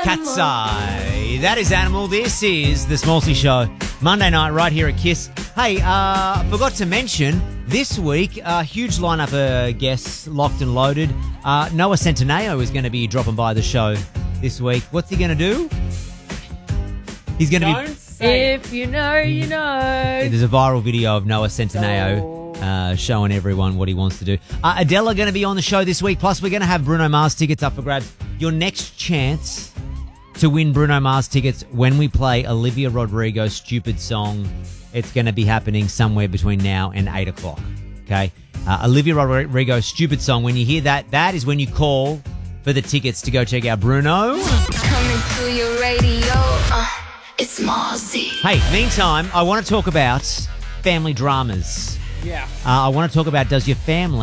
Cat's Eye. That is Animal. This is the Smallsy Show. Monday night right here at KISS. Hey, forgot to mention, this week, a huge lineup of guests locked and loaded. Noah Centineo is going to be dropping by the show this week. What's he going to do? He's going to be... If you know, you know. There's a viral video of Noah Centineo showing everyone what he wants to do. Adele are going to be on the show this week. Plus, we're going to have Bruno Mars tickets up for grabs. Your next chance to win Bruno Mars tickets when we play Olivia Rodrigo's Stupid Song. It's going to be happening somewhere between now and 8 o'clock. Okay? Olivia Rodrigo's Stupid Song. When you hear that, that is when you call for the tickets to go check out Bruno. Coming through your radio. It's Smallsy. Hey, meantime, I want to talk about family dramas. Yeah. I want to talk about, does your family